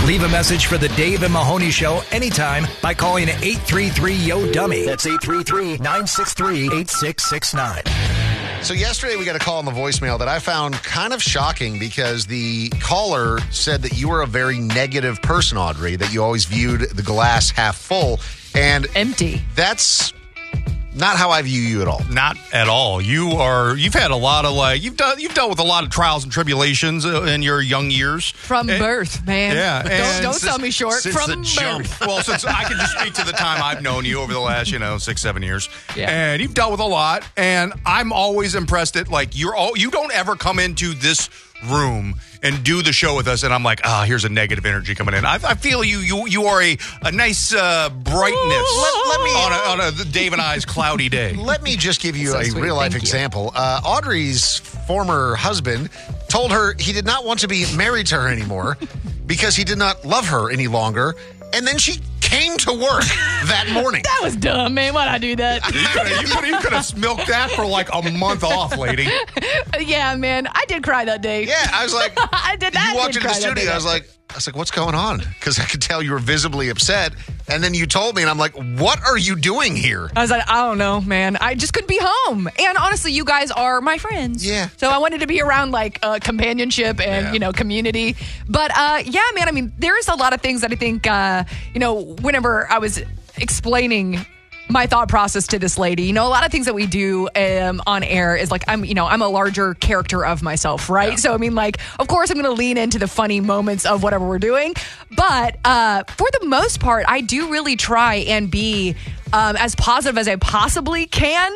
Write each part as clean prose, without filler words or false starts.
Leave a message for the Dave and Mahoney Show anytime by calling 833-YO-DUMMY. That's 833-963-8669. So yesterday we got a call on the voicemail that I found kind of shocking because the caller said that you were a very negative person, Audrey, that you always viewed the glass half full and empty. That's not how I view you at all. Not at all. You've had a lot of you've dealt with a lot of trials and tribulations in your young years. From birth, man. Yeah. Don't sell me short. Since From the jump. birth. Well, since I can just speak to the time I've known you over the last, 6-7 years. Yeah. And you've dealt with a lot. And I'm always impressed at you don't ever come into this room and do the show with us, and I'm like, here's a negative energy coming in. I feel you are a nice brightness on a Dave and I's cloudy day. Let me just give you So a sweet. real-life Thank you. example. Audrey's former husband told her he did not want to be married to her anymore because he did not love her any longer, and then she came to work that morning. That was dumb, man. Why'd I do that? You could have milked that for like a month off, lady. Yeah, man. I did cry that day. Yeah, I was like, I did that. you walked into the studio, I was like, what's going on? Because I could tell you were visibly upset. And then you told me, and I'm like, what are you doing here? I was like, I don't know, man. I just couldn't be home. And honestly, you guys are my friends. Yeah. So I wanted to be around companionship and, community. But yeah, man, I mean, there's a lot of things that I think, whenever I was explaining my thought process to this lady, a lot of things that we do on air is like, I'm a larger character of myself, right? Yeah. So, I mean, of course, I'm going to lean into the funny moments of whatever we're doing. But for the most part, I do really try and be as positive as I possibly can.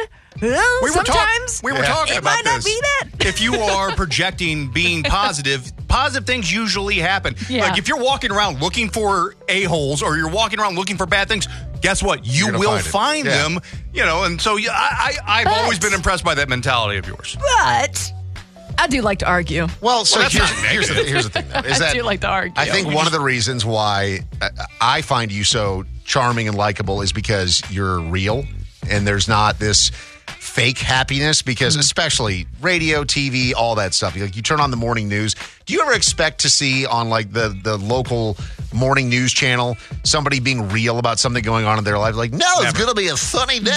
Sometimes we were talking about might not this. be that. If you are projecting being positive things usually happen. Yeah. Like if you're walking around looking for a-holes or you're walking around looking for bad things, guess what? You will find them. And so I've always been impressed by that mentality of yours. But I do like to argue. Well, so that's here's the thing, though. Is I do like to argue. I think one of the reasons why I find you so charming and likable is because you're real and there's not this fake happiness, because especially radio, TV, all that stuff. Like you turn on the morning news. Do you ever expect to see on the local morning news channel somebody being real about something going on in their life? Like, no, it's going to be a sunny day.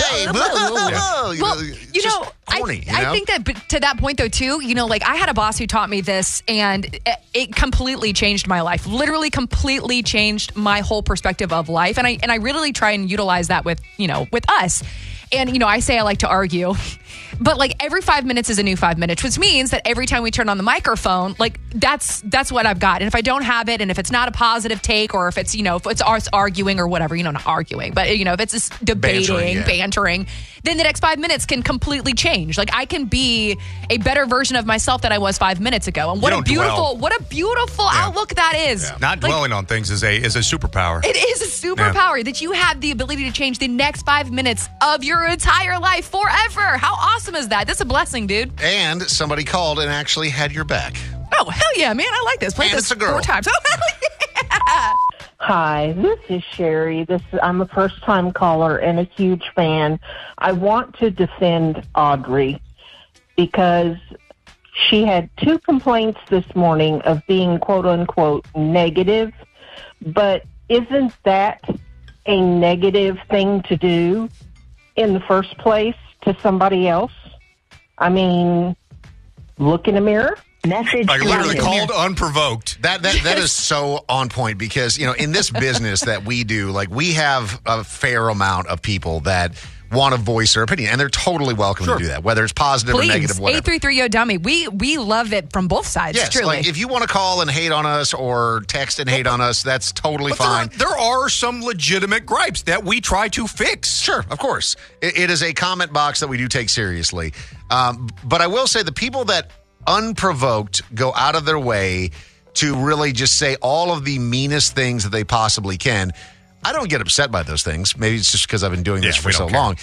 Corny, I think that to that point though too, I had a boss who taught me this, and it completely changed my life. Literally completely changed my whole perspective of life. And I really try and utilize that with us. And, I say I like to argue, but every 5 minutes is a new 5 minutes, which means that every time we turn on the microphone, that's what I've got. And if I don't have it, and if it's not a positive take, or if it's, if it's us arguing or whatever, not arguing, but, if it's just debating, bantering, then the next 5 minutes can completely change. I can be a better version of myself than I was 5 minutes ago. And what a beautiful outlook that is. Yeah. Not dwelling on things is a superpower. It is a superpower that you have the ability to change the next 5 minutes of your entire life forever. How awesome is that? That's a blessing, dude. And somebody called and actually had your back. Oh, hell yeah, man. I like this. Played this 4 times. Oh, hell yeah. Hi, this is Sherry. I'm a first-time caller and a huge fan. I want to defend Audrey because she had 2 complaints this morning of being quote-unquote negative, but isn't that a negative thing to do in the first place to somebody else? I mean, look in a mirror. Message literally called unprovoked. That is so on point because, in this business that we do, we have a fair amount of people that want to voice their opinion, and they're totally welcome to do that, whether it's positive or negative, whatever. 833-YO-DUMMY. We love it from both sides, yes, truly. If you want to call and hate on us or text and hate on us, that's totally fine. There are some legitimate gripes that we try to fix. Sure, of course. It is a comment box that we do take seriously. But I will say the people that unprovoked go out of their way to really just say all of the meanest things that they possibly can. I don't get upset by those things. Maybe it's just because I've been doing this for so long.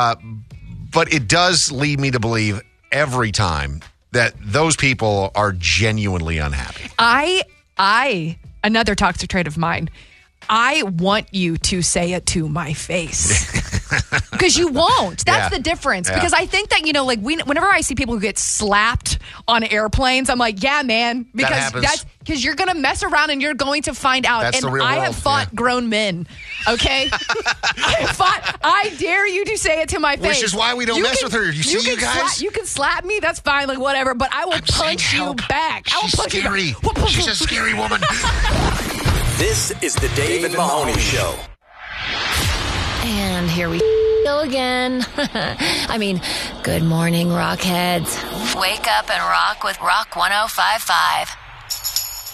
But it does lead me to believe every time that those people are genuinely unhappy. Another toxic trait of mine, I want you to say it to my face. Because you won't. That's Yeah. the difference. Yeah. Because I think that, whenever I see people who get slapped on airplanes, I'm like, yeah, man. Because happens. because you're going to mess around and you're going to find out. That's and the real I world, have fought yeah. grown men. Okay? I dare you to say it to my face. Which is why we don't mess with her. You see, you guys? You can slap me, that's fine, like whatever, but I will punch you back. I will She's punch scary. you back. She's a scary woman. This is the Dave and Mahoney Show. And here we go again. I mean, good morning, Rockheads. Wake up and rock with Rock 105.5.